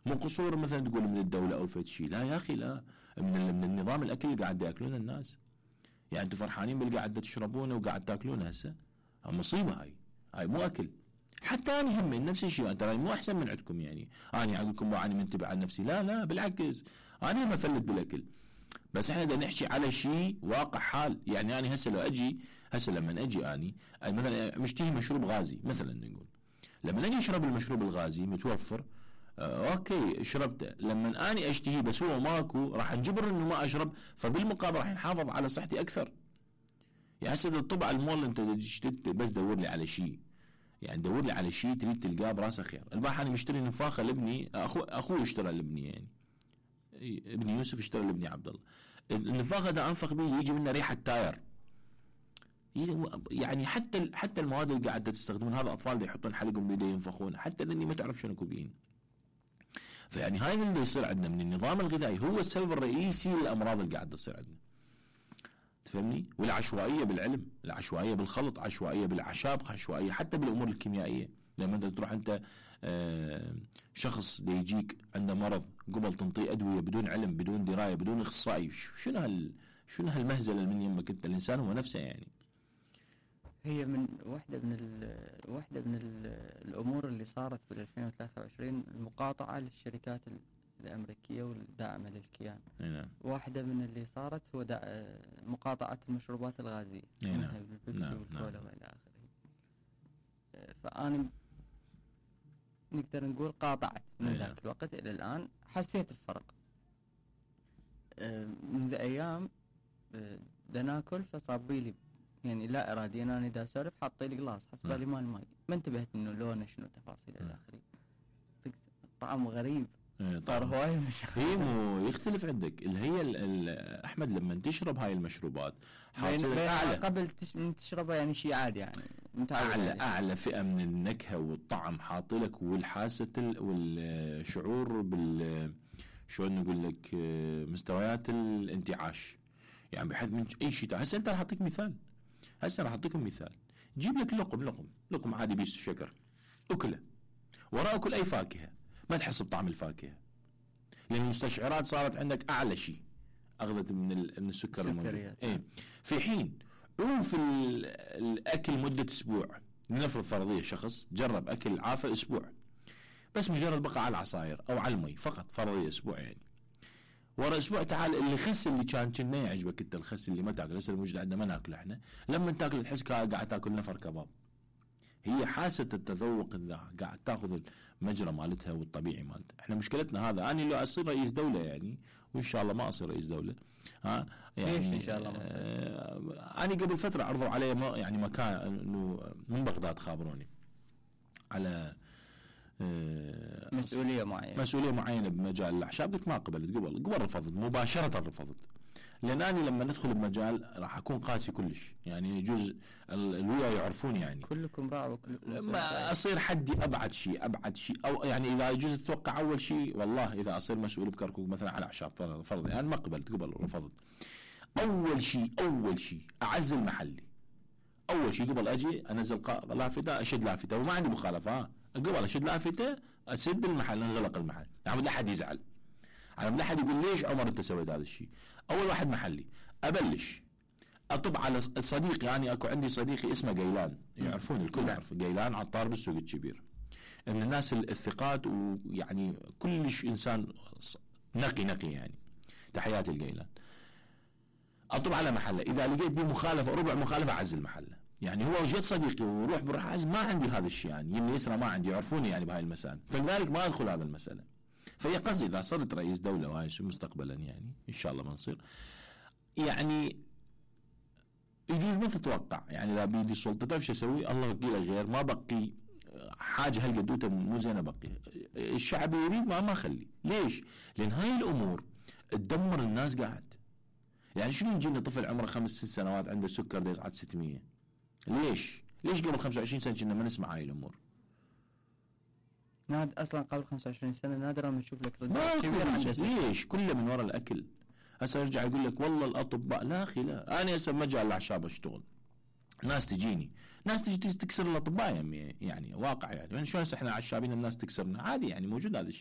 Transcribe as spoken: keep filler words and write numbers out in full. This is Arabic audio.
مو قصور مثلا تقول من الدوله او فد شيء، لا يا اخي لا، من من النظام الاكل اللي قاعد ياكلونه الناس. يعني انتم فرحانين بالقاعد تشربونه وقاعد تاكلونه هسه، مصيبه هاي، هاي مو اكل. حتى انا هم نفس الشيء، ترى مو احسن من عندكم يعني، انا اقول لكم انا منتبه على نفسي، لا لا بالعكس، انا ما فلت بالاكل. بس احنا بدنا نحكي على شيء واقع حال. يعني انا هسه لو اجي هسه لما اجي اني مثلا مشتهي مشروب غازي مثلا نقول، لما اجي اشرب المشروب الغازي متوفر، آه اوكي شربته، لما اني اشتهي بس هو ماكو راح انجبر انه ما اشرب، فبالمقابل راح نحافظ على صحتي اكثر. يعني هسه الطبع المول انت بس دور لي على شيء، يعني دور لي على شيء تريد تلقاه براسه خير. البارحه انا مشتري نفاخه لابني، اخو اخوي اشترى لابني، يعني ابن يوسف اشترى لابني عبد الله النفاخه ده، انفخ به يجي منه ريحه تاير. يعني حتى حتى المواد اللي قاعده تستخدمون هذا اطفال اللي يحطون حلقهم بيده ينفخون، حتى ذني ما تعرف شنو كوبين. فيعني هاي اللي يصير عندنا من النظام الغذائي هو السبب الرئيسي للامراض اللي قاعده تصير عندنا. تفهمني؟ والعشوائيه بالعلم، العشوائيه بالخلط، عشوائيه بالاعشاب، عشوائيه حتى بالامور الكيميائيه. لما انت تروح انت آه شخص دي يجيك عنده مرض قبل تنطيه ادويه بدون علم بدون درايه بدون اخصائي، شنو هال شنو هالمهزله اللي من يمك انت؟ الانسان هو نفسه يعني. هي من واحده من واحده من الامور اللي صارت بال ألفين وثلاثة وعشرين، المقاطعه للشركات الأمريكية والداعمة للكيان. نعم. واحدة من اللي صارت هو مقاطعة المشروبات الغازية، نعم. البيبسي نعم. والكولا نعم. وإلى آخره. فأنا نقدر نقول قاطعت من نعم. ذاك الوقت إلى الآن، حسيت بفرق. منذ أيام دا ناكل فصابي لي يعني لا إراديا أنا دا سولف حاطي لي جلاس حسب لي مال ماي، ما انتبهت إنه لونه شنو تفاصيل إلى آخره. طعم غريب صار هواي مش هي مو يختلف عندك اللي هي ال ال احمد لما تشرب هاي المشروبات حاصل اعلى قبل تش... تشربها يعني شيء عادي يعني اعلى يعني. اعلى فئه من النكهه والطعم حاطلك والحاسه والشعور بال شلون نقول لك مستويات الانتعاش، يعني بحيث من اي شيء. هسه انت راح اعطيك مثال، هسه راح اعطيكم مثال، جيب لك لقم لقم لقم عادي بيس شكر اكله، وراء كل اي فاكهه ما تحس بطعم الفاكهه، لان المستشعرات صارت عندك اعلى شيء اخذت من من السكر الموجود. ايه في حين عوف الاكل مده اسبوع، لنفرض فرضيه شخص جرب اكل عافى اسبوع بس مجرد بقى على العصاير او على المي فقط، فرضيه اسبوع يعني، ورا اسبوع تعال اللي خس اللي كان كنا يعجبك انت، الخس اللي ما تاكل هسه الموجود عندنا ما ناكله احنا، لما تاكل تحس قاعد تاكل نفر كباب. هي حاسة التذوق اللي قاعد تاخذ المجرى مالتها والطبيعي مالتها. احنا مشكلتنا هذا، انا لو اصير رئيس دولة يعني، وان شاء الله ما اصير رئيس دولة، ها يعني ليش ان شاء الله ما اصير؟ آه انا قبل فترة عرضوا علي ما يعني مكان انه من بغداد خابروني على آه مسؤولية معينة مسؤولية معينة بمجال الأعشاب، قلت ما قبلت، قبل قبل رفضت مباشرة رفضت، لأن أنا لما ندخل بمجال راح أكون قاسي كلش، يعني جزء الويا يعرفون يعني كلكم راع وكلكم ما أصير حدي أبعد شيء أبعد شيء، أو يعني إذا يجوز تتوقع أول شيء والله إذا أصير مسؤول بكركوك مثلا على أعشاب فرضي، أنا ما قبلت قبل رفضت. أول شيء أول شيء أعزل محلي، أول شيء قبل أجي أنزل لافتة أشد لافتة وما عندي مخالفة، قبل أشد لافتة أسد المحل انغلق المحل، يعني لا أحد يزعل، يعني لا أحد يقول ليش عمر أنت سويت هذا الشيء. أول واحد محلي أبلش أطب على صديقي، يعني أكو عندي صديقي اسمه جيلان، يعرفون الكل يعرف جيلان عطار بالسوق الكبير، من الناس الثقات ويعني كلش إنسان نقي نقي يعني، تحياتي الجيلان. أطب على محله، إذا لقيت بي مخالفة ربع مخالفة أعزل محله، يعني هو جد صديقي وروح بروح عز ما عندي هذا الشيء، يعني يمني يسرى ما عندي، يعرفوني يعني بهاي المسائل، فلذلك ما أدخل هذا المسألة. فهي قصدي إذا صرت رئيس دولة وهاي مستقبلا يعني إن شاء الله ما نصير، يعني يجوز ما تتوقع، يعني إذا بيدي السلطة تعرف شو أسوي؟ الله وكيله غير ما بقي حاجة هالقدوته مو زينة بقي، الشعب يريد ما ما أخلي. ليش؟ لأن هاي الأمور تدمر الناس قاعد، يعني شنو يجينا طفل عمره خمس ست سنوات عنده سكر دا يصعد ستمية؟ ليش؟ ليش قبل خمسة وعشرين سنة كنا ما نسمع هاي الأمور؟ ناد أصلا قبل خمسة وعشرين سنة نادرا ما نشوف لك رجال كبير عنده سكر. ليش؟ كله من وراء الأكل. هسه يرجع يقول لك والله الأطباء، لا أخي لا، أنا هسه مجال الأعشاب أشتغل، ناس تجيني ناس تجي تكسر الأطباء يعني، يعني واقع يعني، شو هسه إحنا عشابين الناس تكسرنا عادي يعني، موجود هذا الشيء.